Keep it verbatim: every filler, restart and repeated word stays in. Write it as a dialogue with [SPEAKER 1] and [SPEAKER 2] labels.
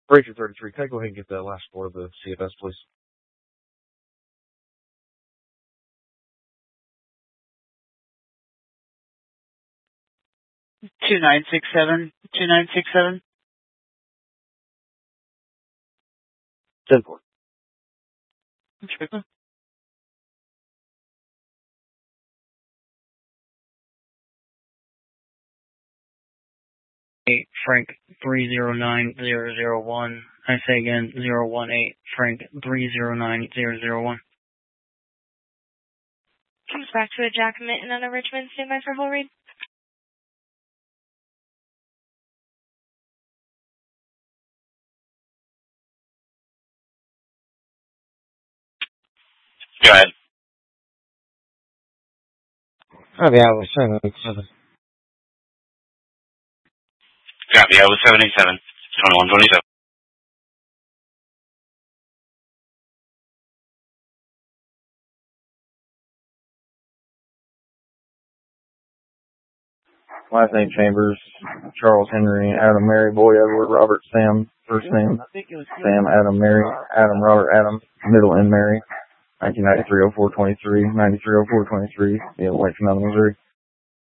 [SPEAKER 1] Breaker thirty-three, can I go ahead and get the last four of the C F S, please?
[SPEAKER 2] Two nine six seven. Two nine six seven.
[SPEAKER 1] Ten four.
[SPEAKER 2] Eight Frank three zero nine zero zero one. I say again zero one eight Frank three zero nine zero zero one.
[SPEAKER 3] Comes back to a Jack Minton on a Richmond. Stand by for full read.
[SPEAKER 4] Go ahead.
[SPEAKER 1] Copy, I was seven eight seven.
[SPEAKER 4] Copy, I was seven eight seven. twenty-one twenty-seven.
[SPEAKER 5] Last name Chambers, Charles Henry, Adam Mary, Boy Edward, Robert Sam, first name Sam, Adam Mary, Adam Robert Adam, middle N Mary, nineteen ninety-three oh four twenty-three, ninety-three oh four twenty-three, yeah, Lake Missouri.